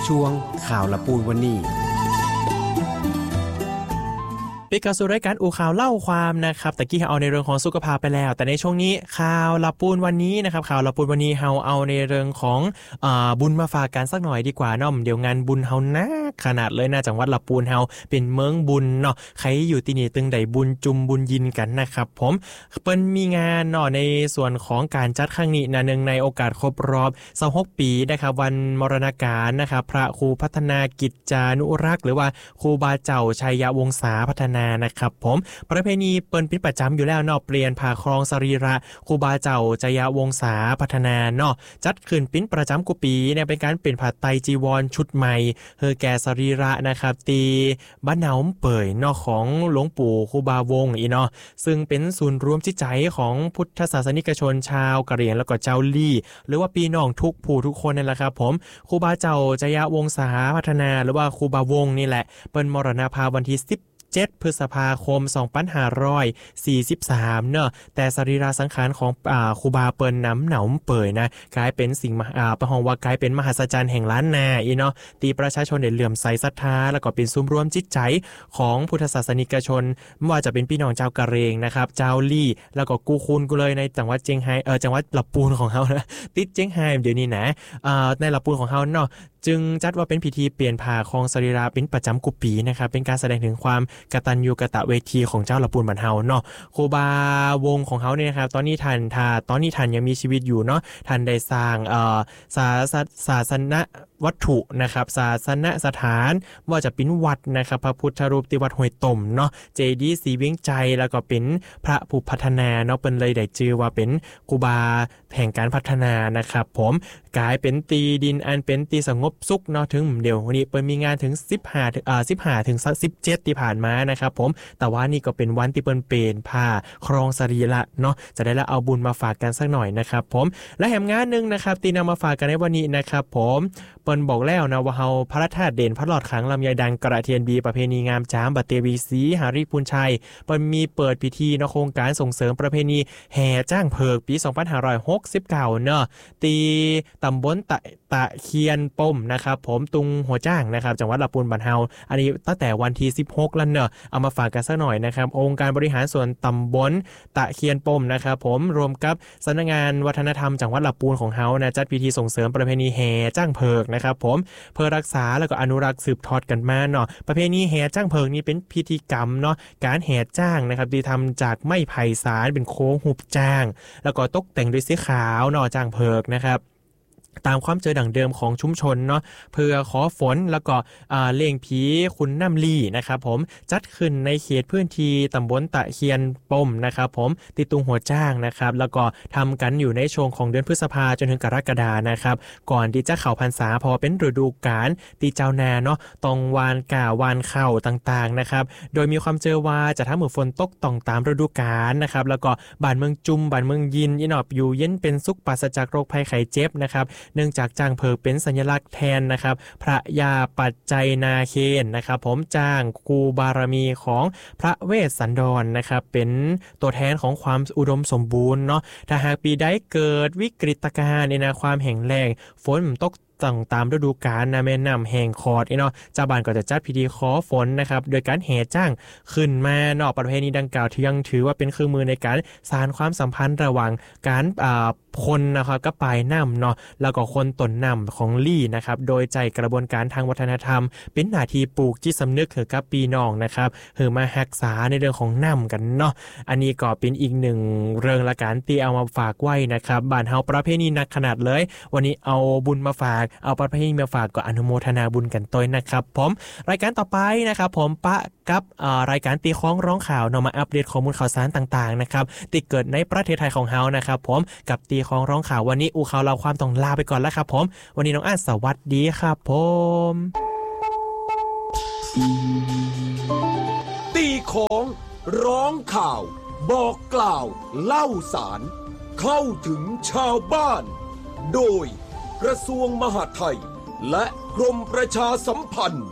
ช่วงข่าวละปูนวันนี้ปิดกับสู่รายการอูข่าวเล่าความนะครับตะกี้เอาในเรื่องของสุขภาพไปแล้วแต่ในช่วงนี้ข่าวละปูนวันนี้นะครับข่าวละปูนวันนี้เราเอาในเรื่องของบุญมาฝากกันสักหน่อยดีกว่าเนาะเดี๋ยวงานบุญเฮานักขนาดเลยนะจังหวัดละปูนเฮาเป็นเมืองบุญเนาะใครอยู่ที่นี่ตึงใดบุญจุมบุญยินกันนะครับผมเปิ้นมีงานเนาะในส่วนของการจัดครั้งนี้นะนึงในโอกาสครบรอบ26ปีนะครับวันมรณการนะครับพระครูพัฒนากิจจานุรักษ์หรือว่าครูบาเจ้าชัยวงศาพัฒนานะครับผมประเพณีเปิ้นเป็นประจำอยู่แล้วเนาะเปลี่ยนผ้าครองสรีระครูบาเจ้าชัยวงศาพัฒนาเนาะจัดขึ้นเป็นประจำกุปีเนี่ยเป็นการเปลี่ยนผ้าไตรจีวรชุดใหม่เพื่อแก่สรีระนะครับตีบ้านเหนาเป่ยเนาะของหลวงปู่ครูบาวงอีเนาะซึ่งเป็นศูนย์รวมจิตใจของพุทธศาสนิกชนชาวกะเหรี่ยงแล้วก็เจ้าลี่หรือว่าพี่น้องทุกผู้ทุกคนนั่นแหละครับผมครูบาเจ้าชัยวงศาพัฒนาหรือว่าครูบาวงนี่แหละเป็นมรณภาพวันที่7 พฤษภาคม 2543 เนอะแต่สรีระสังขารของครูบาเปิ้นน้ำเหนาเปิ่ยนะกลายเป็นสิ่งประหองว่ากลายเป็นมหัศจรรย์แห่งล้านนาอีเนาะตีประชาชนได้เหลื่อมใสศรัทธาแล้วก็เป็นซุ้มรวมจิตใจของพุทธศาสนิกชนไม่ว่าจะเป็นพี่น้องเจ้ากะเหรี่ยงนะครับเจ้าลี่แล้วก็กูคูนกูเลยในจังหวัดเจียงไฮ้จังหวัดลำพูนของเฮานะติดเจียงไฮ้เดี๋ยวนี้นะในลำพูนของเฮาเนาะจึงจัดว่าเป็นพิธีเปลี่ยนผ่าของสรีระเป็นประจำกุปีนะครับเป็นการแสดงถึงความกตัญญูกตเวทีของเจ้าละปูนบ้านเฮาเนาะครูบาวงของเขาเนี่ยนะครับตอนนี้ท่านยังมีชีวิตอยู่เนาะท่านได้สร้างศาสนวัตถุนะครับศาสนสถานว่าจะเป็นวัดนะครับพระพุทธรูปที่วัดห้วยต่มเนาะเจดีย์สีเวียงใจแล้วก็เป็นพระผู้พัฒนาเนาะเป็นเลยได้ชื่อว่าเป็นครูบาแห่งการพัฒนานะครับผมกลายเป็นตีดินอันเป็นตีสงบสุขเนาะถึงเดี๋ยววันนี้เปิ้นมีงานถึง15 ถึง 17ที่ผ่านมานะครับผมแต่ว่านี่ก็เป็นวันที่เปิ้นเป็นผ้าครองสรีระเนาะจะได้ละเอาบุญมาฝากกันสักหน่อยนะครับผมและแถมงานนึงนะครับที่นำมาฝากกันในวันนี้นะครับผมเปิ้นบอกแล้วนะว่าเฮาพระธาตุเด่นพระหลอดขังลำไยดังกระเทียนบีประเพณีงามจามบัดเตวีสีหาริพูนชัยเปิ้นมีเปิดพิธีเนาะโครงการส่งเสริมประเพณีแห่จ้างเพิกปี2569เนาะตีตำบลตะเคียนปมนะครับผมตุงหัวจ้างนะครับจังหวัดลำพูนบ้านเฮาอันนี้ตั้งแต่วันที่16แล้วเนาะเอามาฝากกันสักหน่อยนะครับองค์การบริหารส่วนตำบลตะเคียนปมนะครับผมรวมกับสำนักงานวัฒนธรรมจังหวัดลำพูนของเฮานะจัดพิธีส่งเสริมประเพณีแห่จ้างเพิกนะครับผมเพื่อรักษาแล้วก็อนุรักษ์สืบทอดกันมาเนาะประเพณีแห่จ้างเพิกนี่เป็นพิธีกรรมเนาะการแห่จ้างนะครับที่ทำจากไม้ไผ่สารเป็นโค้งหุบจ้างแล้วก็ตกแต่งด้วยสีขาวเนาะจ้างเพิกนะครับตามความเจอดั่งเดิมของชุมชนเนาะเพื่อขอฝนแล้วก็เลี้ยงผีคุณน้ำลี่นะครับผมจัดขึ้นในเขตพื้นที่ตำบลตะเคียนปมนะครับผมติดตุงหัวจ้างนะครับแล้วก็ทำกันอยู่ในช่วงของเดือนพฤษภาจนถึงกรกฎานะครับก่อนที่จะเข้าพรรษาพอเป็นฤดูกาลตีเจ้านาเนาะตองวานก่าวานเข่าต่างๆนะครับโดยมีความเจอว่าจะทำเหมือนฝนตกต้องตามฤดูกาลนะครับแล้วก็บ้านเมืองจุมบ้านเมืองยินอีนอบอยู่เย็นเป็นสุขปราศจากโรคภัยไข้เจ็บนะครับเนื่องจากจ้างเพิกเป็นสัญลักษณ์แทนนะครับพระยาปัจจัยนาเคนนะครับผมจ้างครูบารมีของพระเวสสันดรนะครับเป็นตัวแทนของความอุดมสมบูรณ์เนาะถ้าหากปีใดเกิดวิกฤตการณ์ในความแห้งแล้งฝนตกตามฤดูกาลนะแม่น้ำแห่งคอดเนาะเจ้าบ้านก็จะจัดพิธีขอฝนนะครับโดยการแห่จ้างขึ้นมาเนาะประเพณีดังกล่าวที่ยังถือว่าเป็นเครื่องมือในการสานความสัมพันธ์ระหว่างการคนนะครับก็ปลายน้ำเนาะแล้วก็คนต้นน้ำของลี่นะครับโดยใจกระบวนการทางวัฒนธรรมเป็นหน้าที่ปลูกจิตสำนึกให้กับพี่น้องนะครับเพื่อมารักษาในเรื่องของน้ำกันเนาะอันนี้ก็เป็นอีกหนึ่งเรื่องละกันที่เอามาฝากไว้นะครับบ้านเฮาประเพณีหนักขนาดเลยวันนี้เอาบุญมาฝากเอาประเพณีมาฝากก็อนุโมทนาบุญกันต้วยนะครับผมรายการต่อไปนะครับผมปะกับรายการตีข้องร้องข่าวเนาะมาอัปเดตข้อมูลข่าวสารต่างๆนะครับที่เกิดในประเทศไทยของเฮานะครับผมกับตีข้องร้องข่าววันนี้อูข่าวเราความต้องลาไปก่อนแล้วครับผมวันนี้น้องอ้านสวัสดีครับผมตีข้องร้องข่าวบอกกล่าวเล่าสารเข้าถึงชาวบ้านโดยกระทรวงมหาดไทยและกรมประชาสัมพันธ์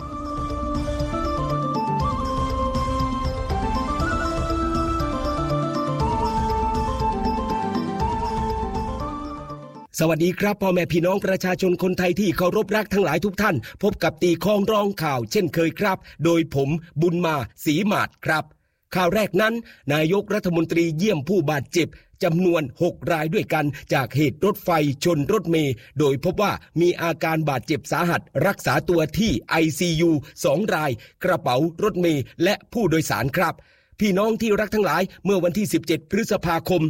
สวัสดีครับพ่อแม่พี่น้องประชาชนคนไทยที่เคารพรักทั้งหลายทุกท่านพบกับตีคองร้องข่าวเช่นเคยครับโดยผมบุญมาศรีมาศครับข่าวแรกนั้นนายกรัฐมนตรีเยี่ยมผู้บาดเจ็บจำนวน6รายด้วยกันจากเหตุรถไฟชนรถเมล์โดยพบว่ามีอาการบาดเจ็บสาหัสรักษาตัวที่ ICU 2 รายกระเป๋ารถเมล์และผู้โดยสารครับพี่น้องที่รักทั้งหลายเมื่อวันที่17พฤษภาคม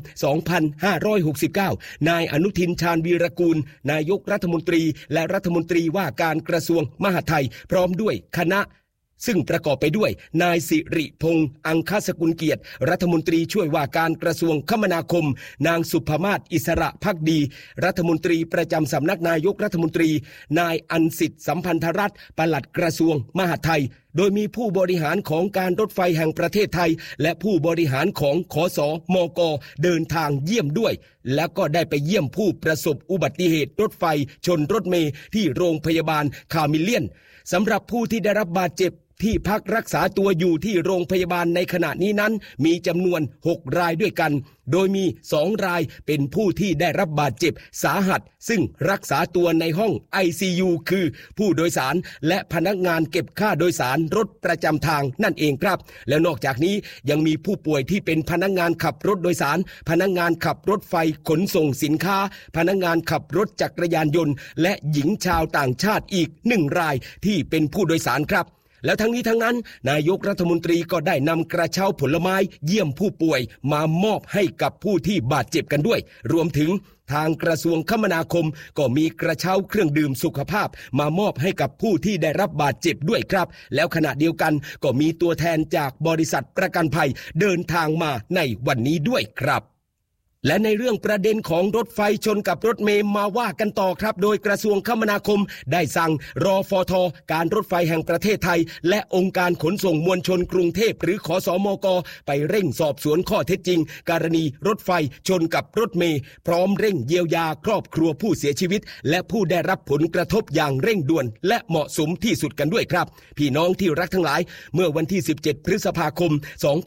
2569นายอนุทินชาญวีรกูลนายกรัฐมนตรีและรัฐมนตรีว่าการกระทรวงมหาดไทยพร้อมด้วยคณะซึ่งประกอบไปด้วยนายสิริพงษ์อังคสกุลเกียรติรัฐมนตรีช่วยว่าการกระทรวงคมนาคมนางสุภมาศอิสระภักดีรัฐมนตรีประจำสำนักนายกรัฐมนตรีนายอันสิทธิ์สัมพันธรัตน์ปลัดกระทรวงมหาดไทยโดยมีผู้บริหารของการรถไฟแห่งประเทศไทยและผู้บริหารของขสมก.เดินทางเยี่ยมด้วยและก็ได้ไปเยี่ยมผู้ประสบอุบัติเหตุรถไฟชนรถเมล์ที่โรงพยาบาลคามิเลียนสำหรับผู้ที่ได้รับบาดเจ็บที่พักรักษาตัวอยู่ที่โรงพยาบาลในขณะนี้นั้นมีจำนวน6รายด้วยกันโดยมี2รายเป็นผู้ที่ได้รับบาดเจ็บสาหัสซึ่งรักษาตัวในห้อง ICU คือผู้โดยสารและพนักงานเก็บค่าโดยสารรถประจำทางนั่นเองครับแล้วนอกจากนี้ยังมีผู้ป่วยที่เป็นพนักงานขับรถโดยสารพนักงานขับรถไฟขนส่งสินค้าพนักงานขับรถจักรยานยนต์และหญิงชาวต่างชาติอีก1รายที่เป็นผู้โดยสารครับแล้วทั้งนี้ทั้งนั้นนายกรัฐมนตรีก็ได้นำกระเช้าผลไม้เยี่ยมผู้ป่วยมามอบให้กับผู้ที่บาดเจ็บกันด้วยรวมถึงทางกระทรวงคมนาคมก็มีกระเช้าเครื่องดื่มสุขภาพมามอบให้กับผู้ที่ได้รับบาดเจ็บด้วยครับแล้วขณะเดียวกันก็มีตัวแทนจากบริษัทประกันภัยเดินทางมาในวันนี้ด้วยครับและในเรื่องประเด็นของรถไฟชนกับรถเมล์มาว่ากันต่อครับโดยกระทรวงคมนาคมได้สั่งรฟท.การรถไฟแห่งประเทศไทยและองค์การขนส่งมวลชนกรุงเทพหรือขสมก.ไปเร่งสอบสวนข้อเท็จจริงกรณีรถไฟชนกับรถเมล์พร้อมเร่งเยียวยาครอบครัวผู้เสียชีวิตและผู้ได้รับผลกระทบอย่างเร่งด่วนและเหมาะสมที่สุดกันด้วยครับพี่น้องที่รักทั้งหลายเมื่อวันที่17พฤษภาคม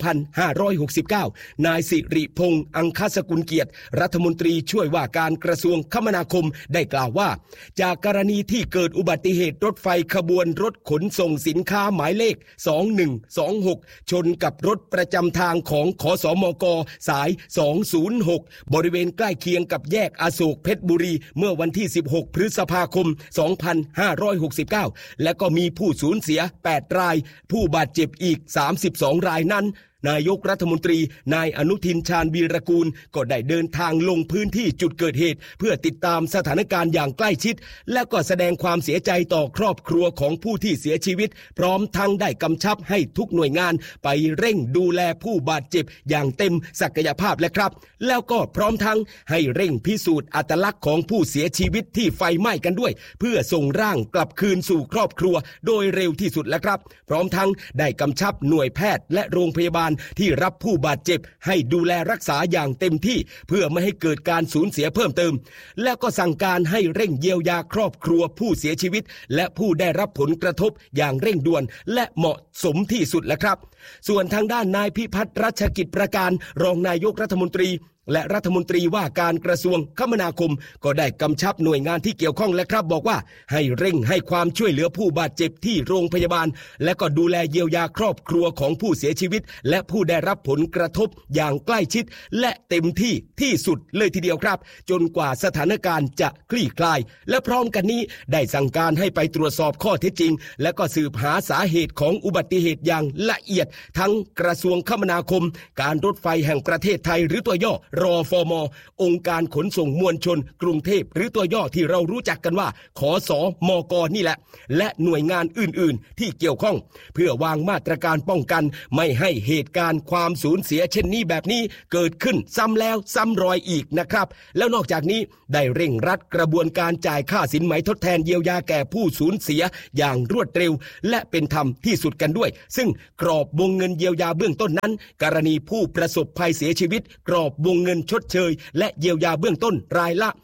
2569นายสิริพงษ์อังคสกุลเกียรติรัฐมนตรีช่วยว่าการกระทรวงคมนาคมได้กล่าวว่าจากกรณีที่เกิดอุบัติเหตุรถไฟขบวนรถขนส่งสินค้าหมายเลข2126ชนกับรถประจำทางของขสมก.สาย206บริเวณใกล้เคียงกับแยกอโศกเพชรบุรีเมื่อวันที่16พฤษภาคม2569และก็มีผู้สูญเสีย8รายผู้บาดเจ็บอีก32รายนั้นนายกรัฐมนตรีนายอนุทินชาญวีรกูลก็ได้เดินทางลงพื้นที่จุดเกิดเหตุเพื่อติดตามสถานการณ์อย่างใกล้ชิดและก็แสดงความเสียใจต่อครอบครัวของผู้ที่เสียชีวิตพร้อมทั้งได้กำชับให้ทุกหน่วยงานไปเร่งดูแลผู้บาดเจ็บอย่างเต็มศักยภาพและครับแล้วก็พร้อมทั้งให้เร่งพิสูจน์อัตลักษณ์ของผู้เสียชีวิตที่ไฟไหม้กันด้วยเพื่อส่งร่างกลับคืนสู่ครอบครัวโดยเร็วที่สุดและครับพร้อมทั้งได้กำชับหน่วยแพทย์และโรงพยาบาลที่รับผู้บาดเจ็บให้ดูแลรักษาอย่างเต็มที่เพื่อไม่ให้เกิดการสูญเสียเพิ่มเติมและก็สั่งการให้เร่งเยียวยาครอบครัวผู้เสียชีวิตและผู้ได้รับผลกระทบอย่างเร่งด่วนและเหมาะสมที่สุดแล้วครับส่วนทางด้านนายพิพัฒน์รัชกิจประการรองนายกรัฐมนตรีและรัฐมนตรีว่าการกระทรวงคมนาคมก็ได้กำชับหน่วยงานที่เกี่ยวข้องและครับบอกว่าให้เร่งให้ความช่วยเหลือผู้บาดเจ็บที่โรงพยาบาลและก็ดูแลเยียวยาครอบครัวของผู้เสียชีวิตและผู้ได้รับผลกระทบอย่างใกล้ชิดและเต็มที่ที่สุดเลยทีเดียวครับจนกว่าสถานการณ์จะคลี่คลายและพร้อมกันนี้ได้สั่งการให้ไปตรวจสอบข้อเท็จจริงและก็สืบหาสาเหตุของอุบัติเหตุอย่างละเอียดทั้งกระทรวงคมนาคมการรถไฟแห่งประเทศไทยหรือตัวย่อรฟม.องค์การขนส่งมวลชนกรุงเทพหรือตัวย่อที่เรารู้จักกันว่าขสมก.นี่แหละและหน่วยงานอื่นๆที่เกี่ยวข้องเพื่อวางมาตรการป้องกันไม่ให้เหตุการณ์ความสูญเสียเช่นนี้แบบนี้เกิดขึ้นซ้ำแล้วซ้ำรอยอีกนะครับแล้วนอกจากนี้ได้เร่งรัดกระบวนการจ่ายค่าสินไหมทดแทนเยียวยาแก่ผู้สูญเสียอย่างรวดเร็วและเป็นธรรมที่สุดกันด้วยซึ่งกรอบวงเงินเยียวยาเบื้องต้นนั้นกรณีผู้ประสบภัยเสียชีวิตกรอบวงเงินชดเชยและเยียวยาเบื้องต้นรายละ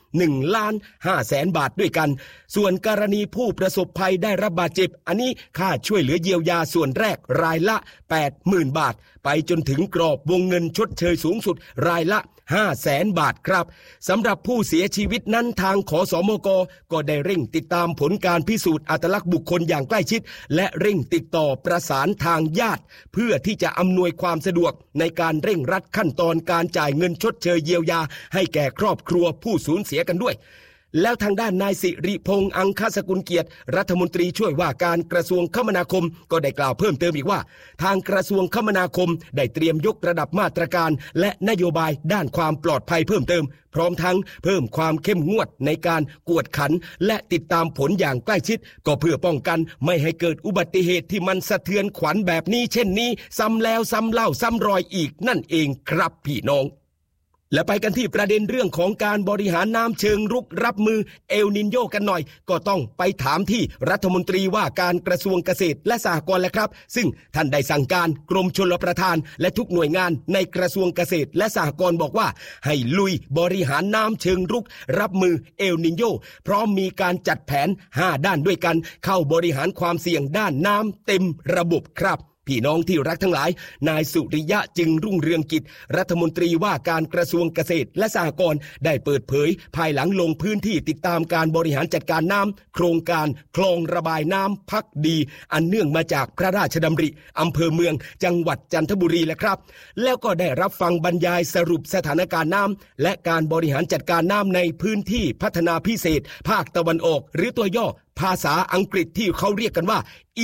1,500,000 บาทด้วยกันส่วนกรณีผู้ประสบภัยได้รับบาดเจ็บอันนี้ค่าช่วยเหลือเยียวยาส่วนแรกรายละ 80,000 บาทไปจนถึงกรอบวงเงินชดเชยสูงสุดรายละ500,000 บาทครับสำหรับผู้เสียชีวิตนั้นทางขสมก.ก็ได้เร่งติดตามผลการพิสูจน์อัตลักษณ์บุคคลอย่างใกล้ชิดและเร่งติดต่อประสานทางญาติเพื่อที่จะอำนวยความสะดวกในการเร่งรัดขั้นตอนการจ่ายเงินชดเชยเยียวยาให้แก่ครอบครัวผู้สูญเสียกันด้วยแล้วทางด้านนายสิริพงษ์อังคสกุลเกียรติรัฐมนตรีช่วยว่าการกระทรวงคมนาคมก็ได้กล่าวเพิ่มเติมอีกว่าทางกระทรวงคมนาคมได้เตรียมยกระดับมาตรการและนโยบายด้านความปลอดภัยเพิ่มเติมพร้อมทั้งเพิ่มความเข้มงวดในการกวดขันและติดตามผลอย่างใกล้ชิดก็เพื่อป้องกันไม่ให้เกิดอุบัติเหตุที่มันสะเทือนขวัญแบบนี้เช่นนี้ซ้ำแล้วซ้ำเล่าซ้ำรอยอีกนั่นเองครับพี่น้องและไปกันที่ประเด็นเรื่องของการบริหารน้ำเชิงรุกรับมือเอลนินโญกันหน่อยก็ต้องไปถามที่รัฐมนตรีว่าการกระทรวงเกษตรและสหกรณ์แหละครับซึ่งท่านได้สั่งการกรมชลประทานและทุกหน่วยงานในกระทรวงเกษตรและสหกรณ์บอกว่าให้ลุยบริหารน้ำเชิงรุกรับมือเอลนินโญพร้อมมีการจัดแผน5ด้านด้วยกันเข้าบริหารความเสี่ยงด้านน้ำเต็มระบบครับพี่น้องที่รักทั้งหลายนายสุริยะจึงรุ่งเรืองกิจรัฐมนตรีว่าการกระทรวงเกษตรและสหกรณ์ได้เปิดเผยภายหลังลงพื้นที่ติดตามการบริหารจัดการน้ำโครงการคลองระบายน้ำพักดีอันเนื่องมาจากพระราชดำริอำเภอเมืองจังหวัดจันทบุรีแหละครับแล้วก็ได้รับฟังบรรยายสรุปสถานการณ์น้ำและการบริหารจัดการน้ำในพื้นที่พัฒนาพิเศษภาคตะวันออกหรือตัวย่อภาษาอังกฤษที่เขาเรียกกันว่า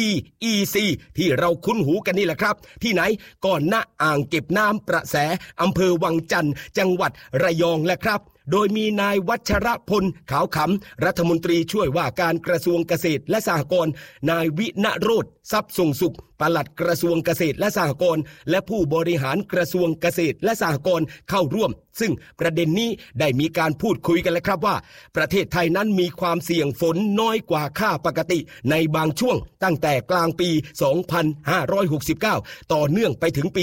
EEC ที่เราคุ้นหูกันนี่แหละครับที่ไหนก่อนณอ่างเก็บน้ำประแสอำเภอวังจันทร์จังหวัดระยองแหละครับโดยมีนายวัชรพลขาวขำรัฐมนตรีช่วยว่าการกระทรวงเกษตรและสหกรณ์นายวิณโรจน์ทรัพย์ส่งสุขปลัดกระทรวงเกษตรและสหกรณ์และผู้บริหารกระทรวงเกษตรและสหกรณ์เข้าร่วมซึ่งประเด็นนี้ได้มีการพูดคุยกันแล้วครับว่าประเทศไทยนั้นมีความเสี่ยงฝนน้อยกว่าค่าปกติในบางช่วงตั้งแต่กลางปี 2569 ต่อเนื่องไปถึงปี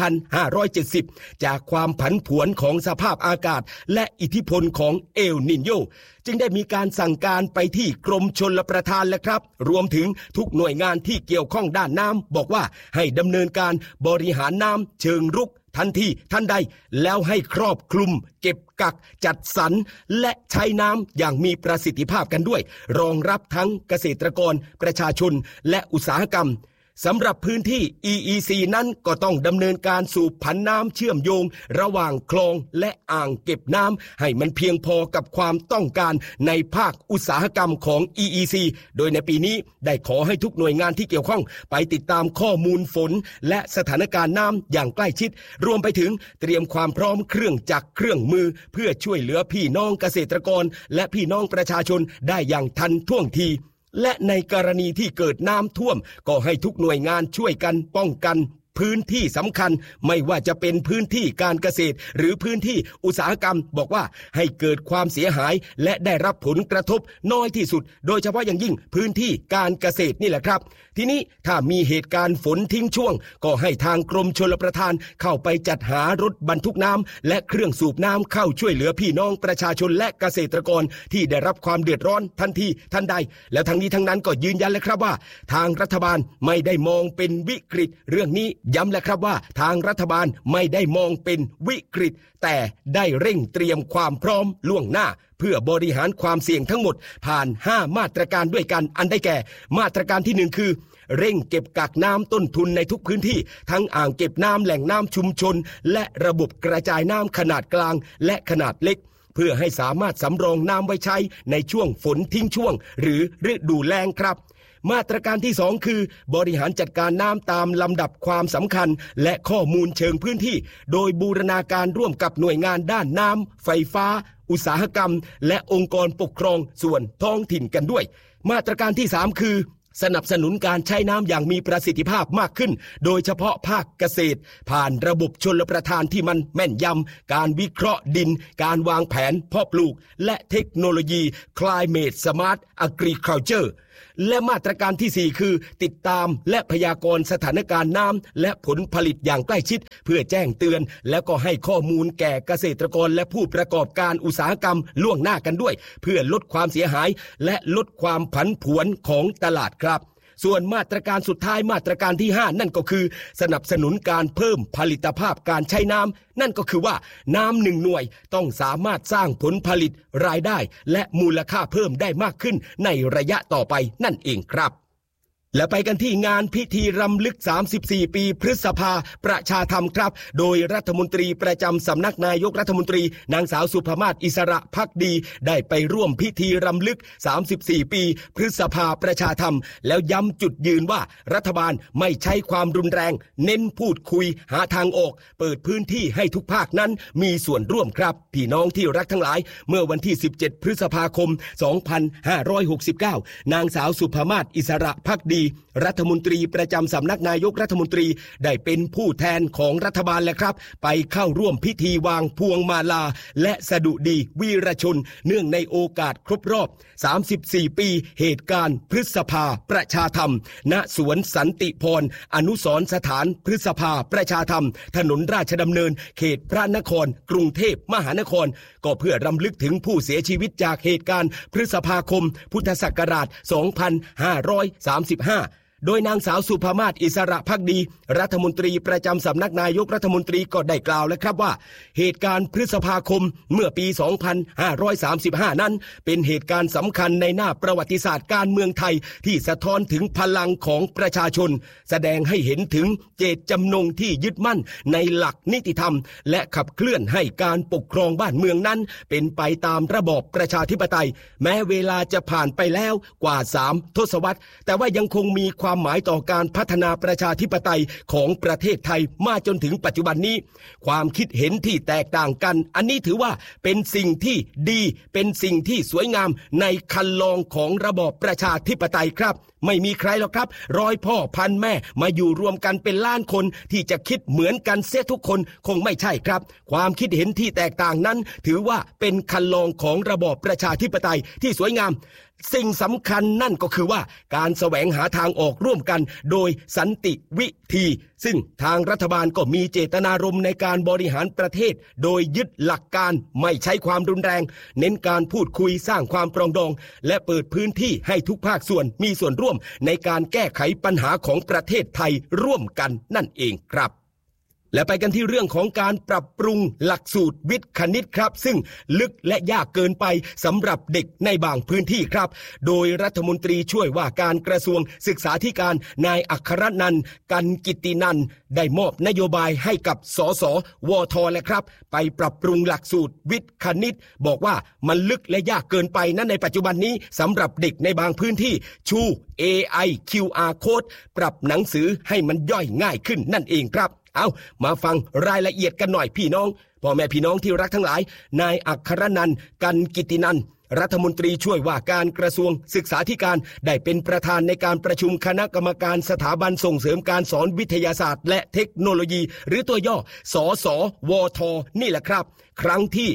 2570 จากความผันผวนของสภาพอากาศและอิทธิพลของเอลนิโญจึงได้มีการสั่งการไปที่กรมชลประทานและครับรวมถึงทุกหน่วยงานที่เกี่ยวข้องด้านน้ำบอกว่าให้ดำเนินการบริหารน้ำเชิงรุกทันทีทันใดแล้วให้ครอบคลุมเก็บกักจัดสรรและใช้น้ำอย่างมีประสิทธิภาพกันด้วยรองรับทั้งเกษตรกรประชาชนและอุตสาหกรรมสำหรับพื้นที่ EEC นั้นก็ต้องดำเนินการสูบผันน้ำเชื่อมโยงระหว่างคลองและอ่างเก็บน้ำให้มันเพียงพอกับความต้องการในภาคอุตสาหกรรมของ EEC โดยในปีนี้ได้ขอให้ทุกหน่วยงานที่เกี่ยวข้องไปติดตามข้อมูลฝนและสถานการณ์น้ำอย่างใกล้ชิดรวมไปถึงเตรียมความพร้อมเครื่องจักรเครื่องมือเพื่อช่วยเหลือพี่น้องเกษตรกรและพี่น้องประชาชนได้อย่างทันท่วงทีและในกรณีที่เกิดน้ำท่วมก็ให้ทุกหน่วยงานช่วยกันป้องกันพื้นที่สำคัญไม่ว่าจะเป็นพื้นที่การเกษตรหรือพื้นที่อุตสาหกรรมบอกว่าให้เกิดความเสียหายและได้รับผลกระทบน้อยที่สุดโดยเฉพาะอย่างยิ่งพื้นที่การเกษตรนี่แหละครับทีนี้ถ้ามีเหตุการณ์ฝนทิ้งช่วงก็ให้ทางกรมชลประทานเข้าไปจัดหารถบรรทุกน้ำและเครื่องสูบน้ำเข้าช่วยเหลือพี่น้องประชาชนและเกษตรกรที่ได้รับความเดือดร้อนทันทีทันใดแล้วทั้งนี้ทั้งนั้นก็ยืนยันเลยครับว่าทางรัฐบาลไม่ได้มองเป็นวิกฤตเรื่องนี้ย้ำแล้วครับว่าทางรัฐบาลไม่ได้มองเป็นวิกฤตแต่ได้เร่งเตรียมความพร้อมล่วงหน้าเพื่อบริหารความเสี่ยงทั้งหมดผ่าน5มาตรการด้วยกันอันได้แก่มาตรการที่1คือเร่งเก็บกักน้ำต้นทุนในทุกพื้นที่ทั้งอ่างเก็บน้ำแหล่งน้ำชุมชนและระบบกระจายน้ำขนาดกลางและขนาดเล็กเพื่อให้สามารถสำรองน้ำไว้ใช้ในช่วงฝนทิ้งช่วงหรือฤดูแล้งครับมาตรการที่2คือบริหารจัดการน้ำตามลำดับความสำคัญและข้อมูลเชิงพื้นที่โดยบูรณาการร่วมกับหน่วยงานด้านน้ำไฟฟ้าอุตสาหกรรมและองค์กรปกครองส่วนท้องถิ่นกันด้วยมาตรการที่3คือสนับสนุนการใช้น้ำอย่างมีประสิทธิภาพมากขึ้นโดยเฉพาะภาคเกษตรผ่านระบบชลประทานที่มันแม่นยำการวิเคราะห์ดินการวางแผนเพาะปลูกและเทคโนโลยี Climate Smart Agriculture และมาตรการที่4คือติดตามและพยากรณ์สถานการณ์น้ำและผลผลิตอย่างใกล้ชิดเพื่อแจ้งเตือนและก็ให้ข้อมูลแก่เกษตรกรและผู้ประกอบการอุตสาหกรรมล่วงหน้ากันด้วยเพื่อลดความเสียหายและลดความผันผวนของตลาดครับส่วนมาตรการสุดท้ายมาตรการที่5นั่นก็คือสนับสนุนการเพิ่มผลิตภาพการใช้น้ำนั่นก็คือว่าน้ำ1หน่วยต้องสามารถสร้างผลผลิตรายได้และมูลค่าเพิ่มได้มากขึ้นในระยะต่อไปนั่นเองครับและไปกันที่งานพิธีรำลึก34ปีพฤษภาประชาธรรมครับโดยรัฐมนตรีประจำสำนักนายกรัฐมนตรีนางสาวสุภมาศอิสระภักดีได้ไปร่วมพิธีรำลึก34ปีพฤษภาประชาธรรมแล้วย้ำจุดยืนว่ารัฐบาลไม่ใช้ความรุนแรงเน้นพูดคุยหาทางออกเปิดพื้นที่ให้ทุกภาคนั้นมีส่วนร่วมครับพี่น้องที่รักทั้งหลายเมื่อวันที่17พฤษภาคม2569นางสาวสุภมาศอิสระภักดีรัฐมนตรีประจำสำนักนายกรัฐมนตรีได้เป็นผู้แทนของรัฐบาลแหละครับไปเข้าร่วมพิธีวางพวงมาลาและสดุดีวีรชนเนื่องในโอกาสครบรอบ34ปีเหตุการณ์พฤษภาประชาธรรมณสวนสันติพรอนุสรณ์สถานพฤษภาประชาธรรมถนนราชดำเนินเขตพระนครกรุงเทพมหานครก็เพื่อรำลึกถึงผู้เสียชีวิตจากเหตุการณ์พฤษภาคมพุทธศักราช2535โดยนางสาวสุภมาศอิสระภักดีรัฐมนตรีประจำสำนักนายกรัฐมนตรีก็ได้กล่าวแล้วครับว่าเหตุการณ์พฤษภาคมเมื่อปี2535นั้นเป็นเหตุการณ์สำคัญในหน้าประวัติศาสตร์การเมืองไทยที่สะท้อนถึงพลังของประชาชนแสดงให้เห็นถึงเจตจำนงที่ยึดมั่นในหลักนิติธรรมและขับเคลื่อนให้การปกครองบ้านเมืองนั้นเป็นไปตามระบอบประชาธิปไตยแม้เวลาจะผ่านไปแล้วกว่า3ทศวรรษแต่ว่ายังคงมีความหมายต่อการพัฒนาประชาธิปไตยของประเทศไทยมาจนถึงปัจจุบันนี้ความคิดเห็นที่แตกต่างกันอันนี้ถือว่าเป็นสิ่งที่ดีเป็นสิ่งที่สวยงามในคันลองของระบอบประชาธิปไตยครับไม่มีใครหรอกครับร้อยพ่อพันแม่มาอยู่รวมกันเป็นล้านคนที่จะคิดเหมือนกันเสียทุกคนคงไม่ใช่ครับความคิดเห็นที่แตกต่างนั้นถือว่าเป็นคันลองของระบอบประชาธิปไตยที่สวยงามสิ่งสำคัญนั่นก็คือว่าการแสวงหาทางออกร่วมกันโดยสันติวิธีซึ่งทางรัฐบาลก็มีเจตนารมณ์ในการบริหารประเทศโดยยึดหลักการไม่ใช้ความรุนแรงเน้นการพูดคุยสร้างความปรองดองและเปิดพื้นที่ให้ทุกภาคส่วนมีส่วนร่วมในการแก้ไขปัญหาของประเทศไทยร่วมกันนั่นเองครับและไปกันที่เรื่องของการปรับปรุงหลักสูตรวิทย์คณิตครับซึ่งลึกและยากเกินไปสำหรับเด็กในบางพื้นที่ครับโดยรัฐมนตรีช่วยว่าการกระทรวงศึกษาธิการนายอัครนันท์กันกิตตินันท์ได้มอบนโยบายให้กับสสวทและครับไปปรับปรุงหลักสูตรวิทย์คณิตบอกว่ามันลึกและยากเกินไปนั้นในปัจจุบันนี้สำหรับเด็กในบางพื้นที่ชู AI QR Code ปรับหนังสือให้มันย่อยง่ายขึ้นนั่นเองครับเอามาฟังรายละเอียดกันหน่อยพี่น้องพ่อแม่พี่น้องที่รักทั้งหลายนายอัครนันท์กันกิตตินันท์รัฐมนตรีช่วยว่าการกระทรวงศึกษาธิการได้เป็นประธานในการประชุมคณะกรรมการสถาบันส่งเสริมการสอนวิทยาศาสตร์และเทคโนโลยีหรือตัวย่อสสวทนี่แหละครับครั้งที่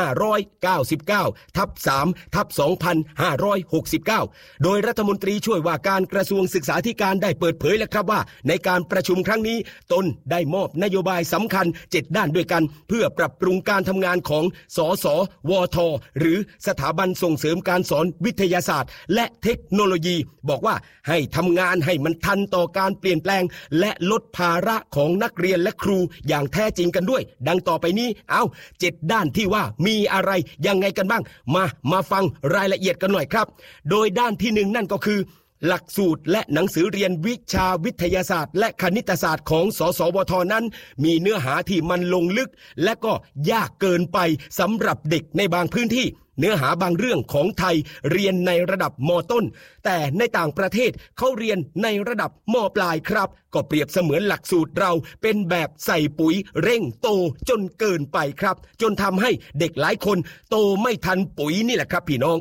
599/3/2569โดยรัฐมนตรีช่วยว่าการกระทรวงศึกษาธิการได้เปิดเผยแล้วครับว่าในการประชุมครั้งนี้ตนได้มอบนโยบายสำคัญ7ด้านด้วยกันเพื่อปรับปรุงการทำงานของสสวทหรือสถาบันส่งเสริมการสอนวิทยาศาสตร์และเทคโนโลยีบอกว่าให้ทำงานให้มันทันต่อการเปลี่ยนแปลงและลดภาระของนักเรียนและครูอย่างแท้จริงกันด้วยดังต่อไปนี้7ด้านที่ว่ามีอะไรยังไงกันบ้างมาฟังรายละเอียดกันหน่อยครับโดยด้านที่1นั่นก็คือหลักสูตรและหนังสือเรียนวิชาวิทยาศาสตร์และคณิตศาสตร์ของสสวทนั้นมีเนื้อหาที่มันลงลึกและก็ยากเกินไปสำหรับเด็กในบางพื้นที่เนื้อหาบางเรื่องของไทยเรียนในระดับม.ต้นแต่ในต่างประเทศเขาเรียนในระดับม.ปลายครับก็เปรียบเสมือนหลักสูตรเราเป็นแบบใส่ปุ๋ยเร่งโตจนเกินไปครับจนทำให้เด็กหลายคนโตไม่ทันปุ๋ยนี่แหละครับพี่น้อง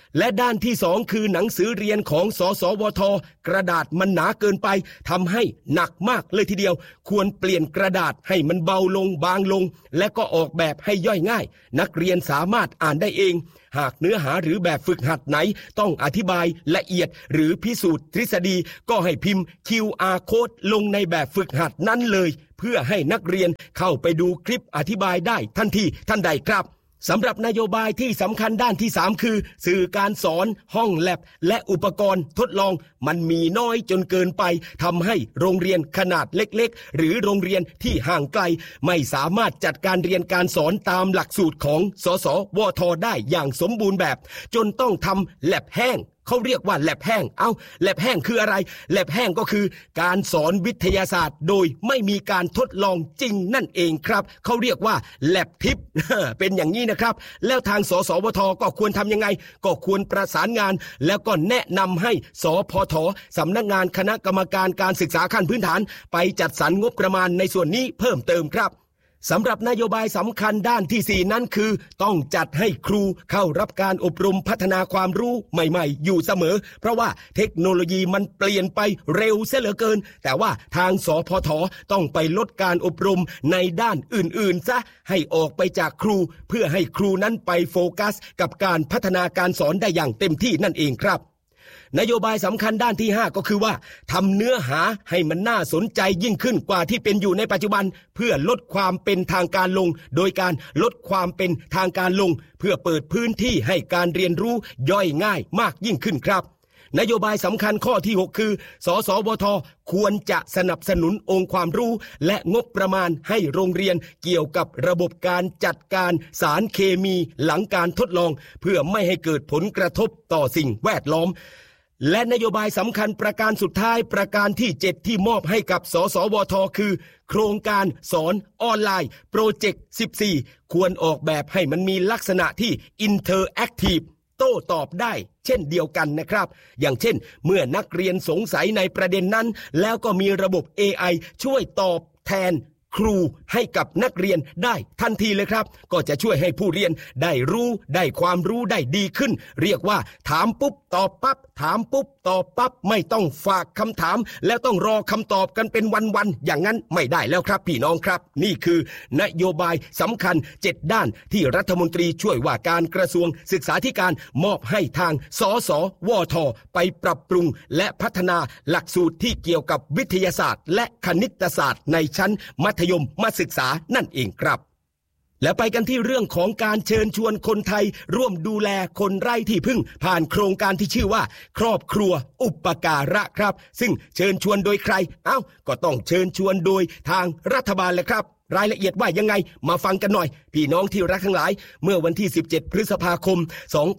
และด้านที่สองคือหนังสือเรียนของสสวท.กระดาษมันหนาเกินไปทำให้หนักมากเลยทีเดียวควรเปลี่ยนกระดาษให้มันเบาลงบางลงและก็ออกแบบให้ย่อยง่ายนักเรียนสามารถอ่านได้เองหากเนื้อหาหรือแบบฝึกหัดไหนต้องอธิบายละเอียดหรือพิสูจน์ทฤษฎีก็ให้พิมพ์ QR Code ลงในแบบฝึกหัดนั้นเลยเพื่อให้นักเรียนเข้าไปดูคลิปอธิบายได้ทันทีทันใดครับสำหรับนโยบายที่สำคัญด้านที่3คือสื่อการสอนห้องแลบและอุปกรณ์ทดลองมันมีน้อยจนเกินไปทำให้โรงเรียนขนาดเล็กๆหรือโรงเรียนที่ห่างไกลไม่สามารถจัดการเรียนการสอนตามหลักสูตรของสสวท.ได้อย่างสมบูรณ์แบบจนต้องทำแลบแห้งเขาเรียกว่าแลบแห้งแลบแห้งคืออะไรแลบแห้งก็คือการสอนวิทยาศาสตร์โดยไม่มีการทดลองจริงนั่นเองครับเขาเรียกว่าแลบทิป เป็นอย่างนี้นะครับแล้วทางสสวท.ก็ควรทำยังไงก็ควรประสานงานแล้วก็แนะนำให้สพท.สำนักงานคณะกรรมการการศึกษาขั้นพื้นฐานไปจัดสรรงบประมาณในส่วนนี้เพิ่มเติมครับสำหรับนโยบายสำคัญด้านที่4นั้นคือต้องจัดให้ครูเข้ารับการอบรมพัฒนาความรู้ใหม่ๆอยู่เสมอเพราะว่าเทคโนโลยีมันเปลี่ยนไปเร็วเสียเหลือเกินแต่ว่าทางสพท.ต้องไปลดการอบรมในด้านอื่นๆซะให้ออกไปจากครูเพื่อให้ครูนั้นไปโฟกัสกับการพัฒนาการสอนได้อย่างเต็มที่นั่นเองครับนโยบายสำคัญด้านที่5ก็คือว่าทำเนื้อหาให้มันน่าสนใจยิ่งขึ้นกว่าที่เป็นอยู่ในปัจจุบันเพื่อลดความเป็นทางการลงโดยการลดความเป็นทางการลงเพื่อเปิดพื้นที่ให้การเรียนรู้ย่อยง่ายมากยิ่งขึ้นครับนโยบายสำคัญข้อที่6คือสสวท.ควรจะสนับสนุนองค์ความรู้และงบประมาณให้โรงเรียนเกี่ยวกับระบบการจัดการสารเคมีหลังการทดลองเพื่อไม่ให้เกิดผลกระทบต่อสิ่งแวดล้อมและนโยบายสำคัญประการสุดท้ายประการที่7ที่มอบให้กับสสวท.คือโครงการสอนออนไลน์โปรเจกต์14ควรออกแบบให้มันมีลักษณะที่อินเทอร์แอคทีฟโต้ตอบได้เช่นเดียวกันนะครับอย่างเช่นเมื่อนักเรียนสงสัยในประเด็นนั้นแล้วก็มีระบบ AI ช่วยตอบแทนครูให้กับนักเรียนได้ทันทีเลยครับก็จะช่วยให้ผู้เรียนได้รู้ได้ความรู้ได้ดีขึ้นเรียกว่าถามปุ๊บตอบปั๊บถามปุ๊บตอบปั๊บไม่ต้องฝากคำถามแล้วต้องรอคำตอบกันเป็นวันๆอย่างนั้นไม่ได้แล้วครับพี่น้องครับนี่คือนโยบายสำคัญ7ด้านที่รัฐมนตรีช่วยว่าการกระทรวงศึกษาธิการมอบให้ทางสสวท.ไปปรับปรุงและพัฒนาหลักสูตรที่เกี่ยวกับวิทยาศาสตร์และคณิตศาสตร์ในชั้นมัธยมศึกษานั่นเองครับและไปกันที่เรื่องของการเชิญชวนคนไทยร่วมดูแลคนไร้ที่พึ่งผ่านโครงการที่ชื่อว่าครอบครัวอุปการะครับซึ่งเชิญชวนโดยใครก็ต้องเชิญชวนโดยทางรัฐบาลแหละครับรายละเอียดว่ายังไงมาฟังกันหน่อยพี่น้องที่รักทั้งหลายเมื่อวันที่17พฤษภาคม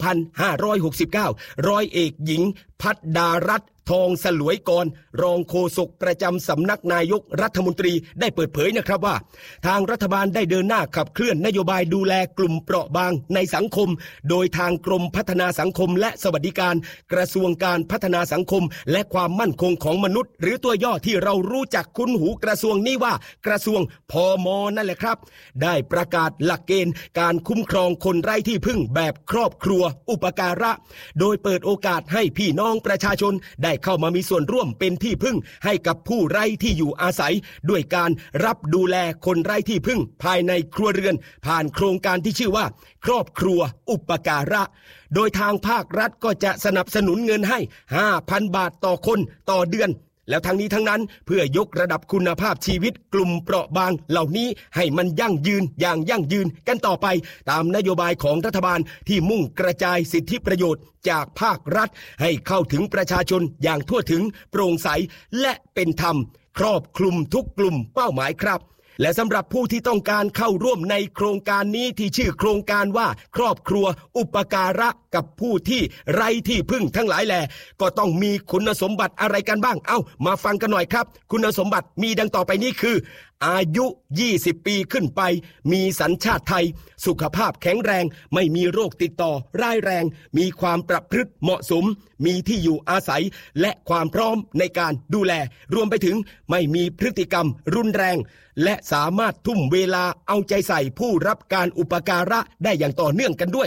2569ร้อยเอกหญิงภัทรดารัตน์ทองสลวยกรรองโฆษกประจำสำนักนายกรัฐมนตรีได้เปิดเผยนะครับว่าทางรัฐบาลได้เดินหน้าขับเคลื่อนนโยบายดูแลกลุ่มเปราะบางในสังคมโดยทางกรมพัฒนาสังคมและสวัสดิการกระทรวงการพัฒนาสังคมและความมั่นคงของมนุษย์หรือตัวย่อที่เรารู้จักคุ้นหูกระทรวงนี้ว่ากระทรวงพม.นั่นแหละครับได้ประกาศหลักเกณฑ์การคุ้มครองคนไร้ที่พึ่งแบบครอบครัวอุปการะโดยเปิดโอกาสให้พี่น้องประชาชนได้เข้ามามีส่วนร่วมเป็นที่พึ่งให้กับผู้ไร้ที่อยู่อาศัยด้วยการรับดูแลคนไร้ที่พึ่งภายในครัวเรือนผ่านโครงการที่ชื่อว่าครอบครัวอุปการะโดยทางภาครัฐก็จะสนับสนุนเงินให้ 5,000 บาทต่อคนต่อเดือนแล้วทั้งนี้ทั้งนั้นเพื่อยกระดับคุณภาพชีวิตกลุ่มเปราะบางเหล่านี้ให้มันยั่งยืนอย่างยั่งยืนกันต่อไปตามนโยบายของรัฐบาลที่มุ่งกระจายสิทธิประโยชน์จากภาครัฐให้เข้าถึงประชาชนอย่างทั่วถึงโปร่งใสและเป็นธรรมครอบคลุมทุกกลุ่มเป้าหมายครับและสำหรับผู้ที่ต้องการเข้าร่วมในโครงการนี้ที่ชื่อโครงการว่าครอบครัวอุปการะกับผู้ที่ไร้ที่พึ่งทั้งหลายแลก็ต้องมีคุณสมบัติอะไรกันบ้างมาฟังกันหน่อยครับคุณสมบัติมีดังต่อไปนี้คืออายุ20ปีขึ้นไปมีสัญชาติไทยสุขภาพแข็งแรงไม่มีโรคติดต่อร้ายแรงมีความประพฤติเหมาะสมมีที่อยู่อาศัยและความพร้อมในการดูแลรวมไปถึงไม่มีพฤติกรรมรุนแรงและสามารถทุ่มเวลาเอาใจใส่ผู้รับการอุปการะได้อย่างต่อเนื่องกันด้วย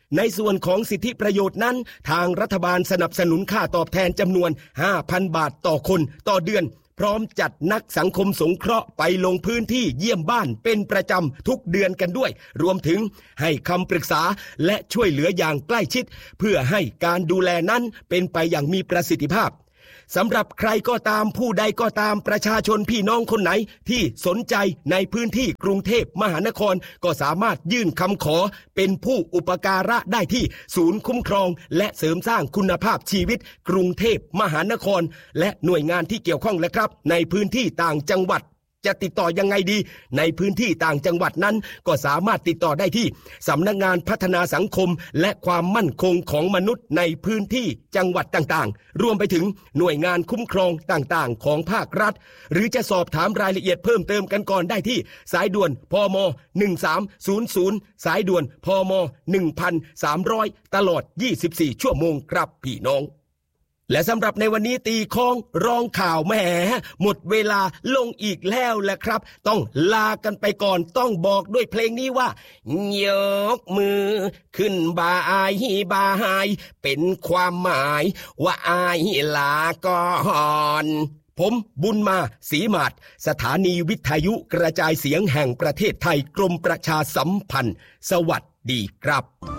ในส่วนของสิทธิประโยชน์นั้นทางรัฐบาลสนับสนุนค่าตอบแทนจำนวน 5,000 บาทต่อคนต่อเดือนพร้อมจัดนักสังคมสงเคราะห์ไปลงพื้นที่เยี่ยมบ้านเป็นประจำทุกเดือนกันด้วยรวมถึงให้คำปรึกษาและช่วยเหลืออย่างใกล้ชิดเพื่อให้การดูแลนั้นเป็นไปอย่างมีประสิทธิภาพสำหรับใครก็ตามผู้ใดก็ตามประชาชนพี่น้องคนไหนที่สนใจในพื้นที่กรุงเทพมหานครก็สามารถยื่นคำขอเป็นผู้อุปการะได้ที่ศูนย์คุ้มครองและเสริมสร้างคุณภาพชีวิตกรุงเทพมหานครและหน่วยงานที่เกี่ยวข้องและครับในพื้นที่ต่างจังหวัดจะติดต่อยังไงดีในพื้นที่ต่างจังหวัดนั้นก็สามารถติดต่อได้ที่สำนักงานพัฒนาสังคมและความมั่นคงของมนุษย์ในพื้นที่จังหวัดต่างๆรวมไปถึงหน่วยงานคุ้มครองต่างๆของภาครัฐหรือจะสอบถามรายละเอียดเพิ่มเติมกันก่อนได้ที่สายด่วนพม1300สายด่วนพม1300ตลอด24ชั่วโมงครับพี่น้องและสำหรับในวันนี้ตีค้องร้องข่าวแหมหมดเวลาลงอีกแล้วแหละครับต้องลากันไปก่อนต้องบอกด้วยเพลงนี้ว่ายกมือขึ้นบายเป็นความหมายว่าอายลาก่อนผมบุญมาศรีมาศสถานีวิทยุกระจายเสียงแห่งประเทศไทยกรมประชาสัมพันธ์สวัสดีครับ